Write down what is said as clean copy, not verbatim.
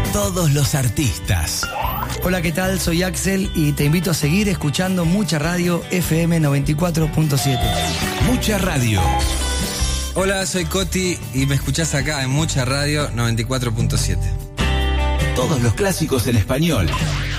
Todos los artistas. Hola, ¿qué tal? Soy Axel y te invito a seguir escuchando Mucha Radio FM 94.7. Mucha Radio. Hola, soy Coti y me escuchás acá en Mucha Radio 94.7. Todos los clásicos en español.